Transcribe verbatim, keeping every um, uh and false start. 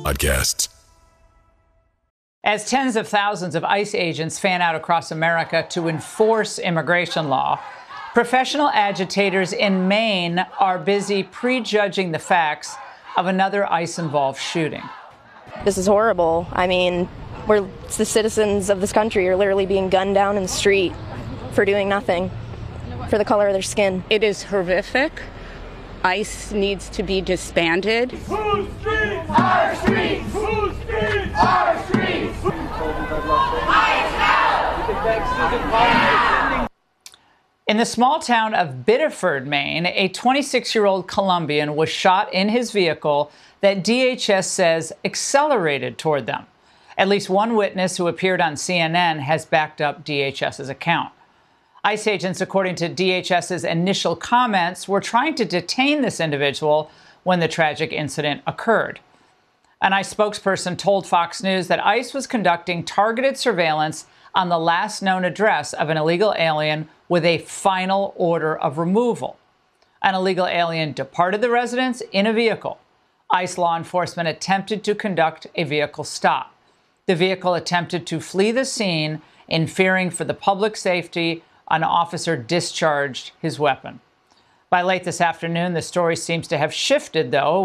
Podcasts. As tens of thousands of ICE agents fan out across America to enforce immigration law, professional agitators in Maine are busy prejudging the facts of another ICE-involved shooting. This is horrible. I mean, we're the citizens of this country are literally being gunned down in the street for doing nothing, for the color of their skin. It is horrific. ICE needs to be disbanded. Whose streets? Our streets! Whose streets? Our streets! ICE out! In the small town of Biddeford, Maine, a twenty-six-year-old Colombian was shot in his vehicle that D H S says accelerated toward them. At least one witness who appeared on C N N has backed up DHS's account. ICE agents, according to DHS's initial comments, were trying to detain this individual when the tragic incident occurred. An ICE spokesperson told Fox News that ICE was conducting targeted surveillance on the last known address of an illegal alien with a final order of removal. An illegal alien departed the residence in a vehicle. ICE law enforcement attempted to conduct a vehicle stop. The vehicle attempted to flee the scene, and fearing for the public safety, an officer discharged his weapon. By late this afternoon, the story seems to have shifted, though,